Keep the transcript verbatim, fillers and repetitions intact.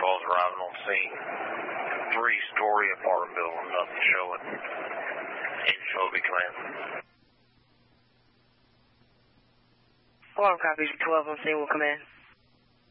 patrols arriving on scene. Three-story apartment building, nothing showing. In Shelby, command. Alarm copies twelve on scene, will command.